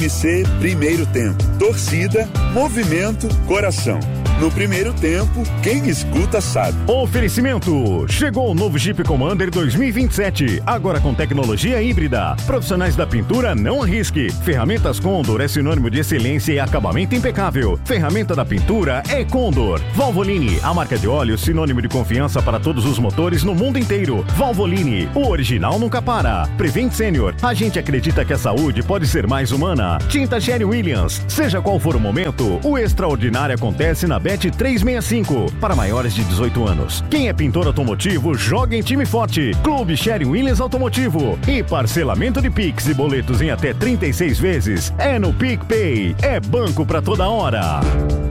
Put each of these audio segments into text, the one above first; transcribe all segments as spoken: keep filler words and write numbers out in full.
M C Primeiro Tempo. Torcida, movimento, coração. No primeiro tempo, quem escuta sabe. Oferecimento. Chegou o novo Jeep Commander dois mil e vinte e sete. Agora com tecnologia híbrida. Profissionais da pintura, não arrisque. Ferramentas Condor é sinônimo de excelência e acabamento impecável. Ferramenta da pintura é Condor. Valvoline, a marca de óleo sinônimo de confiança para todos os motores no mundo inteiro. Valvoline, o original nunca para. Prevent Senior, a gente acredita que a saúde pode ser mais humana. Tinta Sherry Williams, seja qual for o momento, o extraordinário acontece na Bet trezentos e sessenta e cinco, para maiores de dezoito anos. Quem é pintor automotivo, joga em time forte. Clube Sherry Williams Automotivo. E parcelamento de Pix e boletos em até trinta e seis vezes. É no PicPay. É banco pra toda hora.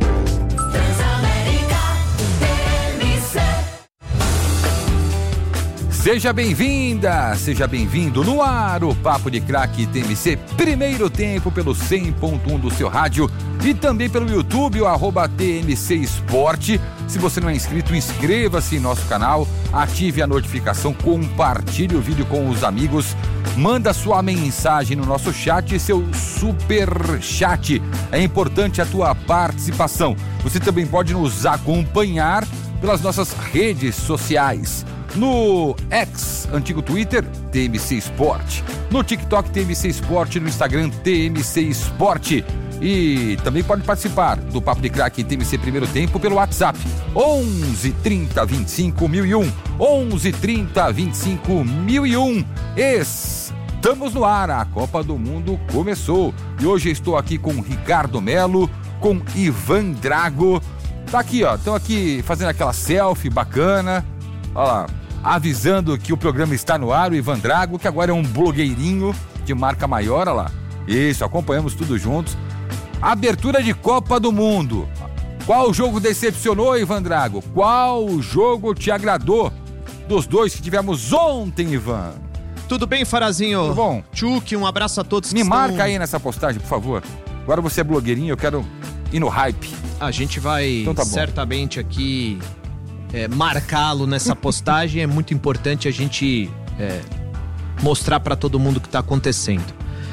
Seja bem-vinda, seja bem-vindo no ar, o Papo de Craque T M C, primeiro tempo pelo cem ponto um do seu rádio e também pelo YouTube, o arroba T M C Esporte. Se você não é inscrito, inscreva-se em nosso canal, ative a notificação, compartilhe o vídeo com os amigos, manda sua mensagem no nosso chat, seu super chat. É importante a tua participação. Você também pode nos acompanhar pelas nossas redes sociais. No X, antigo Twitter, T M C Esporte. No TikTok, T M C Esporte. No Instagram, T M C Esporte. E também pode participar do Papo de Craque T M C Primeiro Tempo pelo WhatsApp. onze, trinta, vinte e cinco, mil e um. onze, trinta, vinte e cinco, mil e um. Estamos no ar, a Copa do Mundo começou. E hoje estou aqui com Ricardo Melo, com Ivan Drago. Tá aqui, ó, estão aqui fazendo aquela selfie bacana. Olha lá, avisando que o programa está no ar, o Ivan Drago, que agora é um blogueirinho de marca maior, olha lá. Isso, acompanhamos tudo juntos. Abertura de Copa do Mundo. Qual jogo decepcionou, Ivan Drago? Qual jogo te agradou dos dois que tivemos ontem, Ivan? Tudo bem, Farazinho? Tudo bom? Tchuk, um abraço a todos. Me que marca estão... aí nessa postagem, por favor. Agora você é blogueirinho, eu quero ir no hype. A gente vai então tá certamente aqui... É, marcá-lo nessa postagem. É muito importante a gente é, mostrar para todo mundo o que está acontecendo.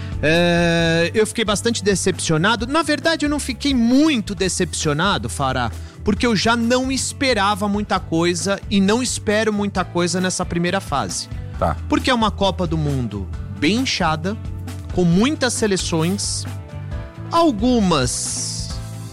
É, eu fiquei bastante decepcionado. Na verdade, eu não fiquei muito decepcionado, Fará, porque eu já não esperava muita coisa e não espero muita coisa nessa primeira fase. Tá. Porque é uma Copa do Mundo bem inchada, com muitas seleções, algumas...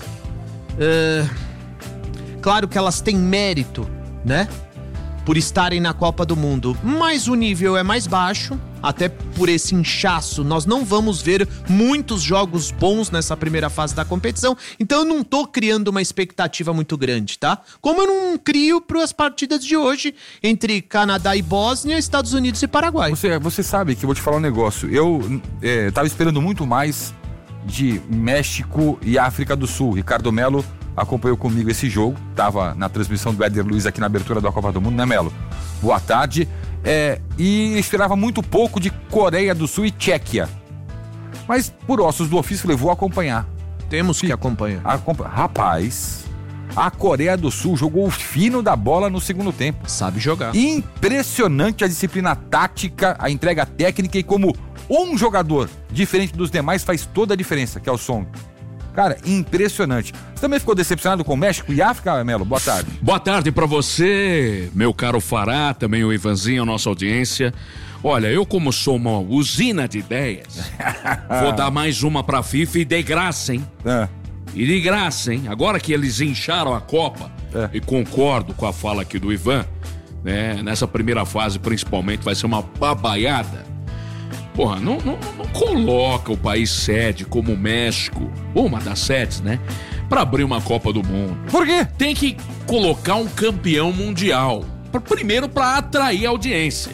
É, claro que elas têm mérito, né? Por estarem na Copa do Mundo. Mas o nível é mais baixo. Até por esse inchaço, nós não vamos ver muitos jogos bons nessa primeira fase da competição. Então eu não tô criando uma expectativa muito grande, tá? Como eu não crio para as partidas de hoje entre Canadá e Bósnia, Estados Unidos e Paraguai. Você, você sabe que eu vou te falar um negócio. Eu é, tava esperando muito mais de México e África do Sul. Ricardo Melo acompanhou comigo esse jogo, estava na transmissão do Éder Luiz aqui na abertura da Copa do Mundo, né, Melo? Boa tarde. É, e esperava muito pouco de Coreia do Sul e Tchequia. Mas, por ossos do ofício, levou a acompanhar. Temos que acompanhar. Acompanha. Rapaz, a Coreia do Sul jogou o fino da bola no segundo tempo. Sabe jogar. Impressionante a disciplina tática, a entrega técnica e como um jogador diferente dos demais faz toda a diferença, que é o Son. Cara, impressionante. Você também ficou decepcionado com México e África, Melo? Boa tarde. Boa tarde pra você, meu caro Fará, também o Ivanzinho, a nossa audiência. Olha, eu como sou uma usina de ideias, vou dar mais uma pra FIFA e de graça, hein? É. E de graça, hein? Agora que eles incharam a Copa, é. E concordo com a fala aqui do Ivan, né? Nessa primeira fase, principalmente, vai ser uma babaiada. Porra, não, não, não coloca o país sede como o México, uma das sedes, né? Pra abrir uma Copa do Mundo. Por quê? Tem que colocar um campeão mundial. Primeiro pra atrair audiência.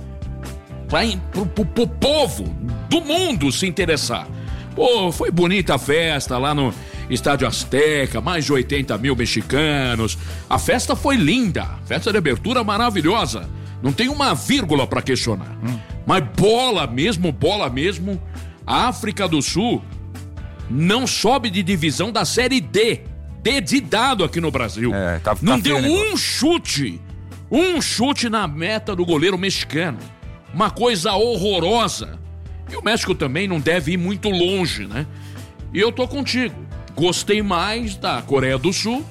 Pra, pro, pro, pro povo do mundo se interessar. Pô, foi bonita a festa lá no Estádio Azteca, mais de oitenta mil mexicanos. A festa foi linda, festa de abertura maravilhosa. Não tem uma vírgula pra questionar. Hum. Mas bola mesmo, bola mesmo, a África do Sul não sobe de divisão da Série D. D de dado aqui no Brasil. É, tá, não tá deu um chute, um chute na meta do goleiro mexicano. Uma coisa horrorosa. E o México também não deve ir muito longe, né? E eu tô contigo. Gostei mais da Coreia do Sul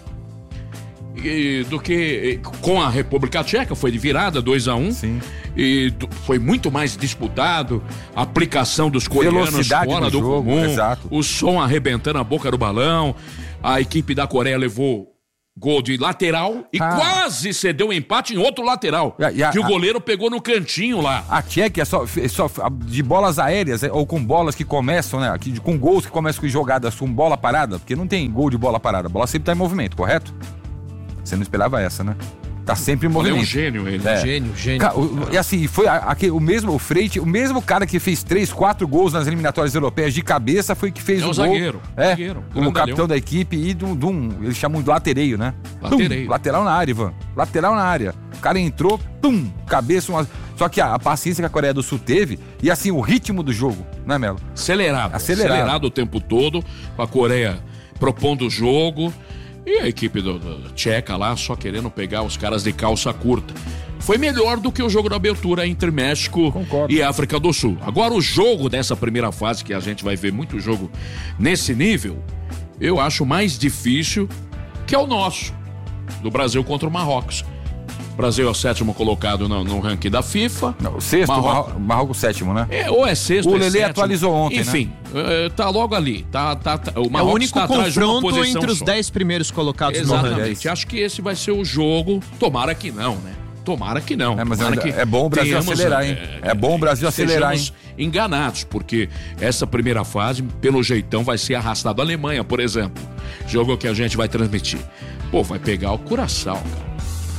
e, do que com a República Tcheca, foi de virada, dois a um. Sim. E foi muito mais disputado, a aplicação dos coreanos Velocidade fora do jogo, comum, exato. o som arrebentando a boca do balão, a equipe da Coreia levou gol de lateral e ah. quase cedeu um empate em outro lateral, e a, e a, que o goleiro pegou no cantinho lá. A Tchequia é só, só de bolas aéreas, ou com bolas que começam, né, que, com gols que começam com jogadas com bola parada, porque não tem gol de bola parada, a bola sempre tá em movimento, correto? Você não esperava essa, né? Tá sempre em movimento. É um gênio ele. É. Gênio, gênio. E assim, foi aquele, o mesmo, o Freite, o mesmo cara que fez três, quatro gols nas eliminatórias europeias de cabeça foi que fez é o, o gol. zagueiro. É, zagueiro, o capitão da equipe e do, do um, eles chamam de latereio, né? Latereio. Tum, lateral na área, Ivan. Lateral na área. O cara entrou, tum, cabeça, uma... Só que a, a paciência que a Coreia do Sul teve e assim, o ritmo do jogo, né, Melo? Acelerado. Acelerado. Acelerado o tempo todo, com a Coreia propondo o jogo. E a equipe do, do Tcheca lá só querendo pegar os caras de calça curta. Foi melhor do que o jogo da abertura entre México Concordo. e África do Sul. Agora o jogo dessa primeira fase, que a gente vai ver muito jogo nesse nível, eu acho mais difícil que é o nosso, do Brasil contra o Marrocos. O Brasil é o sétimo colocado no, no ranking da FIFA. Não, o sexto, Marrocos, Marrocos sétimo, né? É, ou é sexto, o é Lelê sétimo. atualizou ontem, Enfim, né? é, tá logo ali. Tá, tá, tá, o É o Marrocos único tá atrás de uma confronto posição entre os só. dez primeiros colocados no ranking. Exatamente. Acho que esse vai ser o jogo. Tomara que não, né? Tomara que não. É, mas Tomara ainda- que é bom o Brasil tenhamos, acelerar, hein? É bom o Brasil acelerar, estejamos enganados, porque essa primeira fase, pelo jeitão, vai ser arrastado. A Alemanha, por exemplo, jogo que a gente vai transmitir. Pô, vai pegar o Curaçao, cara.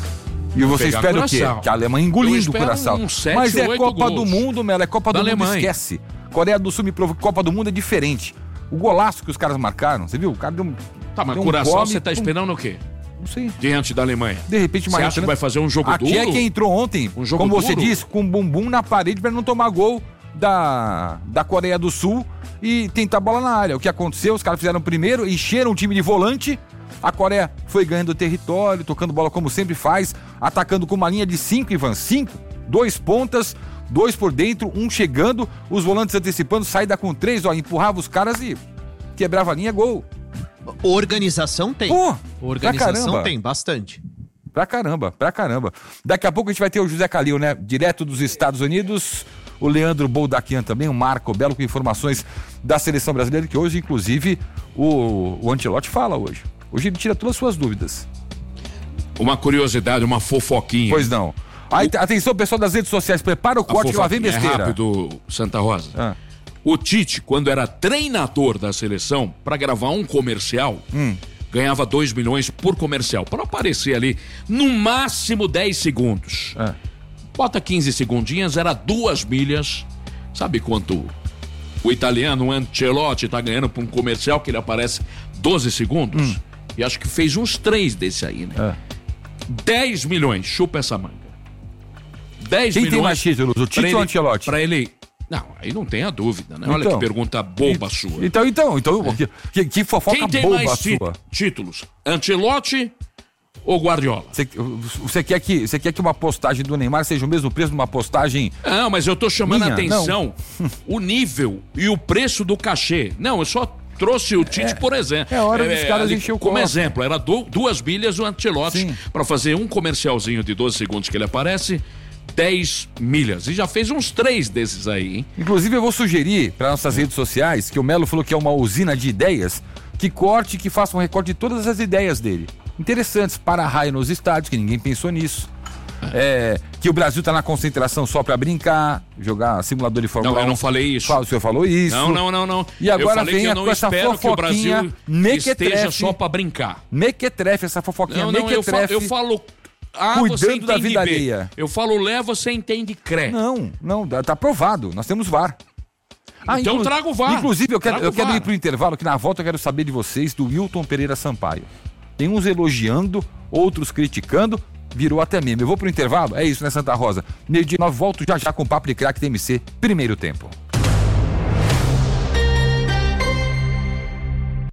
E você pegar espera o quê? Curaçao. Que a Alemanha Eu engolindo o espero Curaçao. uns sete, Mas é oito Copa gols do Mundo, Melo. É Copa do da Mundo, Alemanha. esquece. Coreia do Sul me provou que Copa do Mundo é diferente. O golaço que os caras marcaram, você viu? O cara deu um... Tá, mas deu um Curaçao, come, você tá pum. esperando o quê? Não sei. Diante da Alemanha. De repente, Você uma acha que vai fazer um jogo A duro? Tchequia entrou ontem, Um jogo como você duro? disse, com o bumbum na parede para não tomar gol da, da Coreia do Sul e tentar a bola na área. O que aconteceu? Os caras fizeram primeiro, encheram o time de volante. A Coreia foi ganhando território, tocando bola como sempre faz, atacando com uma linha de cinco, Ivan. Cinco, dois pontas, dois por dentro, um chegando, os volantes antecipando, saída com três, ó, empurrava os caras e quebrava a linha, gol. Organização tem. Pô, Organização pra caramba. tem, bastante. Pra caramba, pra caramba. Daqui a pouco a gente vai ter o José Calil, né? Direto dos Estados Unidos. O Leandro Boldaquian também, o Marco Belo com informações da seleção brasileira, que hoje, inclusive, o, o Ancelotti fala hoje. Hoje ele tira todas as suas dúvidas. Uma curiosidade, uma fofoquinha. Pois não. Aí, atenção, pessoal das redes sociais, prepara o A corte que lá vem fofoquinha besteira. É rápido, Santa Rosa. Ah. O Tite, quando era treinador da seleção, para gravar um comercial, Hum. ganhava dois milhões por comercial. Para aparecer ali, no máximo dez segundos. Ah. Bota quinze segundinhas, era duas milhas. Sabe quanto o italiano Ancelotti tá ganhando por um comercial que ele aparece doze segundos? Hum. E acho que fez uns três desse aí, né? Ah. dez milhões, chupa essa manga. dez Quem milhões. tem mais títulos, o Tite pra ou o ele- Ancelotti? Pra ele. Não, aí não tem a dúvida, né? Olha Então. que pergunta boba sua. Então, então, então, que, que, que fofoca Quem tem boba mais tí- sua. títulos? Ancelotti ou Guardiola? Você, você, quer que, você quer que uma postagem do Neymar seja o mesmo preço de uma postagem... Não, mas eu tô chamando Minha? a atenção o nível e o preço do cachê. Não, eu só trouxe o Tite, por exemplo. é hora dos caras ali, encher o como copo. exemplo, era du- duas milhas o Ancelotti Sim. para fazer um comercialzinho de doze segundos que ele aparece, dez milhas. E já fez uns três desses aí, hein? Inclusive, eu vou sugerir para nossas redes sociais, que o Melo falou que é uma usina de ideias, que corte, que faça um recorte de todas as ideias dele. Interessantes, para-raio nos estádios, que ninguém pensou nisso. É, que o Brasil tá na concentração só para brincar, jogar simulador de Fórmula Não, eu um. não falei isso. Fala, o senhor falou isso. Não, não, não, não. E agora eu falei vem que eu a- não com essa espero que o fofoquinha Brasil mequetrefe. esteja só para brincar. Mequetrefe, essa fofoquinha Não, não, eu falo, mequetrefe. eu falo A, Cuidando você entende da vida B. alheia. Eu falo Lé, você entende Cré. Não, não, tá aprovado. Nós temos V A R. Ah, Então inclu- traga o V A R. Inclusive, eu quero, Traga eu o quero V A R. ir pro intervalo, que na volta eu quero saber de vocês do Wilton Pereira Sampaio. Tem uns elogiando, outros criticando, virou até meme. Eu vou pro intervalo? É isso, né, Santa Rosa? Meio dia, nós volto já já com o Papo de Craque T M C, primeiro tempo.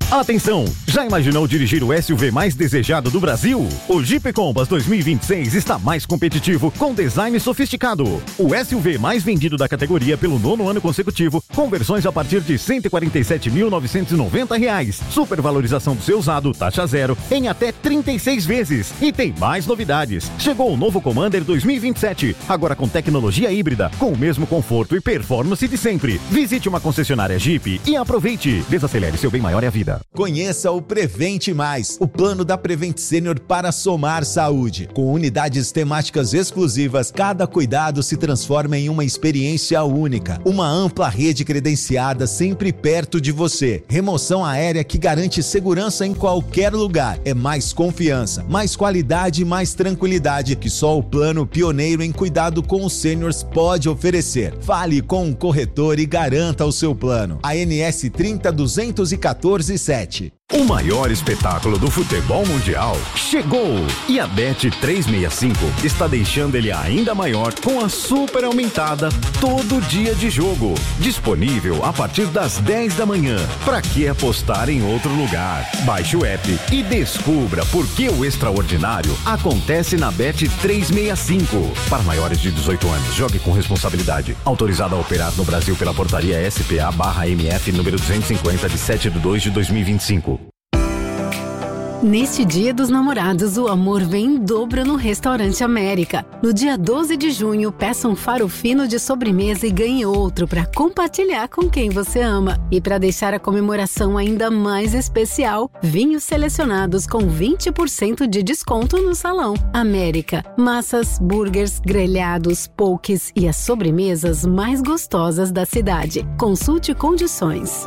Atenção! Já imaginou dirigir o S U V mais desejado do Brasil? O Jeep Compass dois mil e vinte e seis está mais competitivo, com design sofisticado. O S U V mais vendido da categoria pelo nono ano consecutivo, com versões a partir de cento e quarenta e sete mil novecentos e noventa reais. Supervalorização do seu usado, taxa zero, em até trinta e seis vezes. E tem mais novidades. Chegou o novo Commander dois mil e vinte e sete, agora com tecnologia híbrida, com o mesmo conforto e performance de sempre. Visite uma concessionária Jeep e aproveite. Desacelere seu bem maior é a vida. Conheça o Prevente Mais, o plano da Prevent Senior para somar saúde. Com unidades temáticas exclusivas, cada cuidado se transforma em uma experiência única. Uma ampla rede credenciada sempre perto de você. Remoção aérea que garante segurança em qualquer lugar. É mais confiança, mais qualidade e mais tranquilidade que só o plano pioneiro em cuidado com os sêniors pode oferecer. Fale com um corretor e garanta o seu plano. A N S trinta duzentos e quatorze sete. O maior espetáculo do futebol mundial chegou! E a Bet trezentos e sessenta e cinco está deixando ele ainda maior com a super aumentada Todo Dia de Jogo. Disponível a partir das dez da manhã. Pra que apostar em outro lugar? Baixe o app e descubra por que o extraordinário acontece na Bet trezentos e sessenta e cinco. Para maiores de dezoito anos, jogue com responsabilidade. Autorizado a operar no Brasil pela portaria S P A barra M F número duzentos e cinquenta de sete de dois de dois mil e vinte e cinco. Neste Dia dos Namorados, o amor vem em dobro no Restaurante América. No dia doze de junho, peça um faro fino de sobremesa e ganhe outro para compartilhar com quem você ama. E para deixar a comemoração ainda mais especial, vinhos selecionados com vinte por cento de desconto no salão. América. Massas, burgers, grelhados, pokés e as sobremesas mais gostosas da cidade. Consulte condições.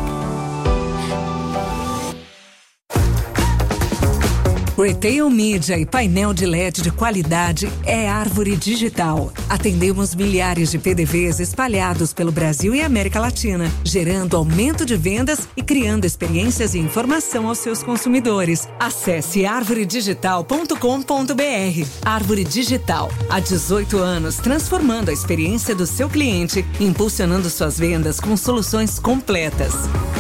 Retail Media e painel de L E D de qualidade é Árvore Digital. Atendemos milhares de P D Vs espalhados pelo Brasil e América Latina, gerando aumento de vendas e criando experiências e informação aos seus consumidores. Acesse árvore digital ponto com ponto b r. Árvore Digital, há dezoito anos, transformando a experiência do seu cliente, impulsionando suas vendas com soluções completas.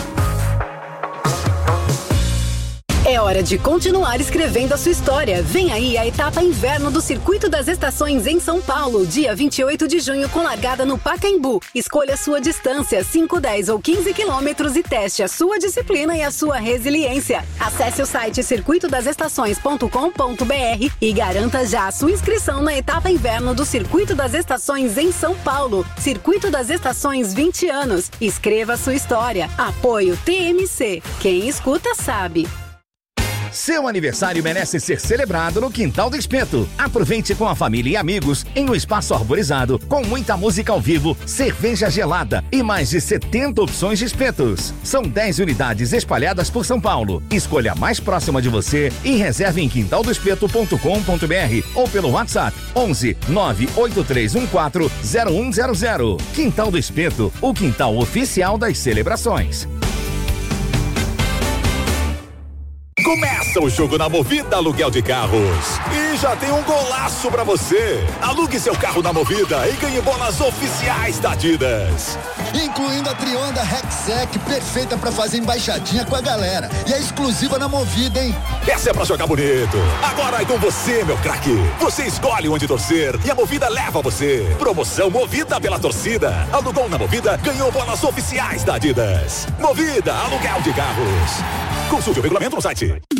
É hora de continuar escrevendo a sua história. Vem aí a etapa inverno do Circuito das Estações em São Paulo, dia vinte e oito de junho, com largada no Pacaembu. Escolha sua distância, cinco, dez ou quinze quilômetros e teste a sua disciplina e a sua resiliência. Acesse o site circuito das estações ponto com ponto b r e garanta já a sua inscrição na etapa inverno do Circuito das Estações em São Paulo. Circuito das Estações, vinte anos. Escreva a sua história. Apoio T M C. Quem escuta sabe. Seu aniversário merece ser celebrado no Quintal do Espeto. Aproveite com a família e amigos em um espaço arborizado, com muita música ao vivo, cerveja gelada e mais de setenta opções de espetos. São dez unidades espalhadas por São Paulo. Escolha a mais próxima de você e reserve em quintal do espeto ponto com ponto b r ou pelo WhatsApp onze nove oito três um quatro zero um zero zero. Quintal do Espeto, o quintal oficial das celebrações. Começa o jogo na Movida Aluguel de Carros. E já tem um golaço pra você. Alugue seu carro na Movida e ganhe bolas oficiais da Adidas. Incluindo a Trionda Rexec, perfeita pra fazer embaixadinha com a galera. E é exclusiva na Movida, hein? Essa é pra jogar bonito. Agora é com você, meu craque. Você escolhe onde torcer e a Movida leva você. Promoção Movida pela torcida. Alugou na Movida, ganhou bolas oficiais da Adidas. Movida Aluguel de Carros. Consulte o regulamento no site.